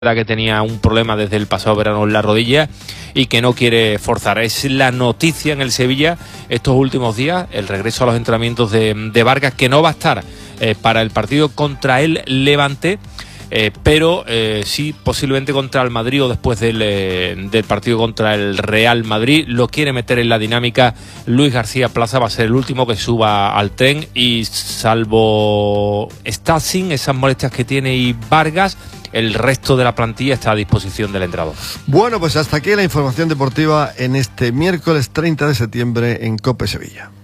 que tenía un problema desde el pasado verano en la rodilla y que no quiere forzar. Es la noticia en el Sevilla estos últimos días, el regreso a los entrenamientos de Vargas, que no va a estar para el partido contra el Levante, pero sí posiblemente contra el Madrid o después del partido contra el Real Madrid. Lo quiere meter en la dinámica Luis García Plaza, va a ser el último que suba al tren, y salvo Stacing, esas molestias que tiene, y Vargas, el resto de la plantilla está a disposición del entrenador. Bueno, pues hasta aquí la información deportiva en este miércoles 30 de septiembre en COPE Sevilla.